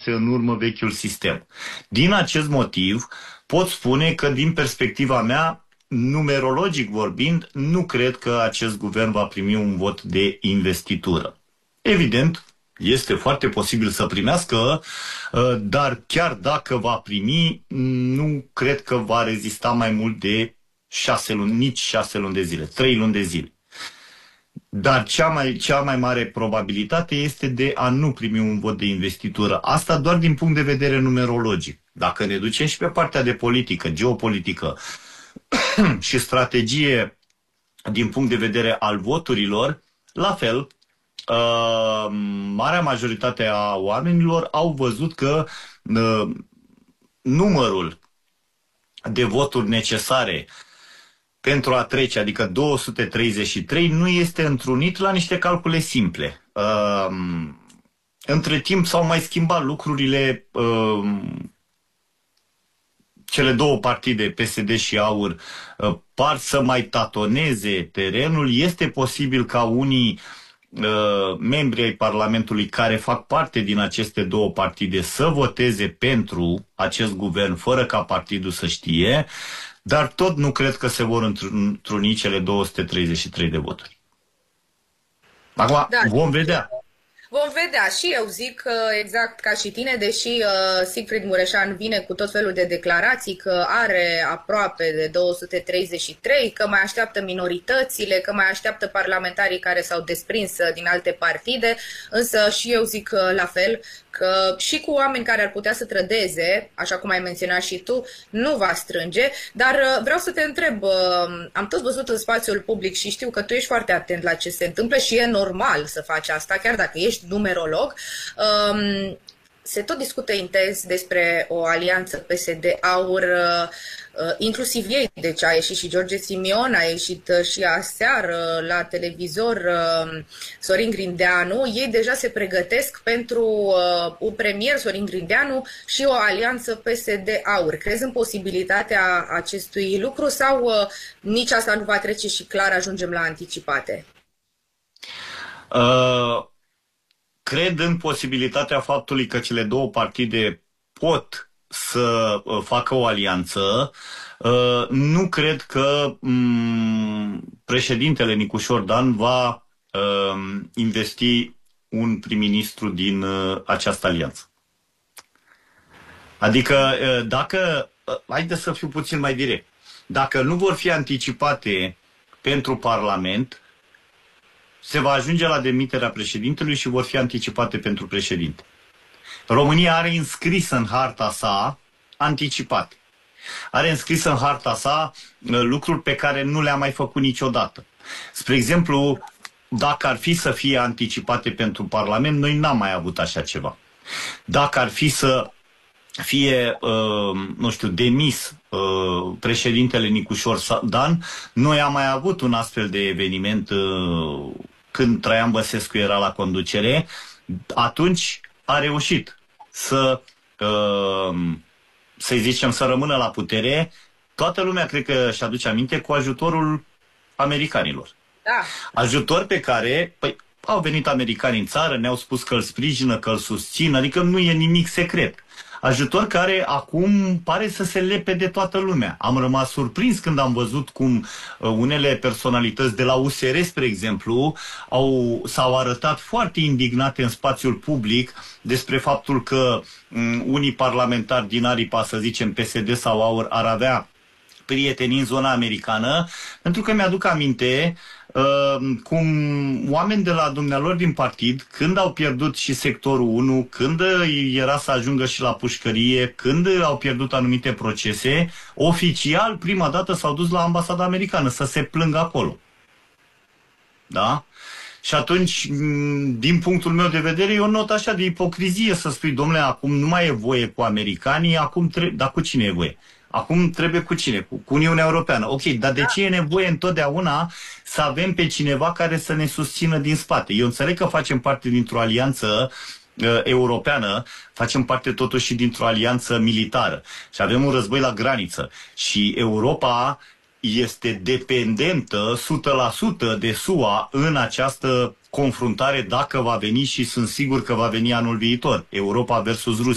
lăsase în urmă vechiul sistem. Din acest motiv, pot spune că, din perspectiva mea, numerologic vorbind, nu cred că acest guvern va primi un vot de investitură. Evident, este foarte posibil să primească, dar chiar dacă va primi, nu cred că va rezista mai mult de 6 luni, nici 6 luni de zile, 3 luni de zile. Dar cea mai mare probabilitate este de a nu primi un vot de investitură. Asta doar din punct de vedere numerologic. Dacă ne ducem și pe partea de politică, geopolitică și strategie din punct de vedere al voturilor, la fel, marea majoritate a oamenilor au văzut că numărul de voturi necesare pentru a trece, adică 233, nu este întrunit la niște calcule simple. Între timp s-au mai schimbat lucrurile. Cele două partide, PSD și AUR, par să mai tatoneze terenul. Este posibil ca unii membri ai Parlamentului care fac parte din aceste două partide să voteze pentru acest guvern fără ca partidul să știe, dar tot nu cred că se vor întruni cele 233 de voturi. Acum vom vedea. Vom vedea. Și eu zic exact ca și tine, deși Siegfried Mureșan vine cu tot felul de declarații că are aproape de 233, că mai așteaptă minoritățile, că mai așteaptă parlamentarii care s-au desprins din alte partide, însă și eu zic la fel, că și cu oameni care ar putea să trădeze, așa cum ai menționat și tu, nu va strânge, dar vreau să te întreb, am tot văzut în spațiul public și știu că tu ești foarte atent la ce se întâmplă și e normal să faci asta, chiar dacă ești numerolog. Se tot discută intens despre o alianță PSD-AUR, inclusiv ei, deci a ieșit și George Simion, a ieșit și aseară la televizor Sorin Grindeanu. Ei deja se pregătesc pentru un premier, Sorin Grindeanu, și o alianță PSD-AUR. Crezi în posibilitatea acestui lucru sau nici asta nu va trece și clar ajungem la anticipate? Cred în posibilitatea faptului că cele două partide pot să facă o alianță. Nu cred că președintele Nicușor Dan va investi un prim-ministru din această alianță. Adică, haideți să fiu puțin mai direct, dacă nu vor fi anticipate pentru Parlament, se va ajunge la demiterea președintelui și vor fi anticipate pentru președinte. România are înscris în harta sa anticipate. Are înscris în harta sa lucruri pe care nu le-a mai făcut niciodată. Spre exemplu, dacă ar fi să fie anticipate pentru Parlament, noi n-am mai avut așa ceva. Dacă ar fi să fie, nu știu, demis președintele Nicușor Dan, noi am mai avut un astfel de eveniment când Traian Băsescu era la conducere. Atunci a reușit să-i zicem, să rămână la putere. Toată lumea cred că își aduce aminte, cu ajutorul americanilor. Da. Ajutor pe care, au venit americanii în țară, ne-au spus că îl sprijină, că îl susțin, adică nu e nimic secret. Ajutor care acum pare să se lepe de toată lumea. Am rămas surprins când am văzut cum unele personalități de la USR, spre exemplu, s-au arătat foarte indignate în spațiul public despre faptul că unii parlamentari din aripa, să zicem, PSD sau AUR, ar avea prieteni în zona americană, pentru că mi-aduc aminte cum oameni de la dumnealor din partid, când au pierdut și sectorul 1, când era să ajungă și la pușcărie, când au pierdut anumite procese, oficial, prima dată s-au dus la ambasada americană să se plângă acolo. Da? Și atunci, din punctul meu de vedere, e o notă așa de ipocrizie să spui, domnule, acum nu mai e voie cu americanii, acum dar cu cine e voie? Acum trebuie cu cine? Cu Uniunea Europeană. Ok, dar de ce e nevoie întotdeauna să avem pe cineva care să ne susțină din spate? Eu înțeleg că facem parte dintr-o alianță europeană, facem parte totuși și dintr-o alianță militară și avem un război la graniță și Europa este dependentă 100% de SUA în această confruntare, dacă va veni, și sunt sigur că va veni anul viitor, Europa versus Rusia.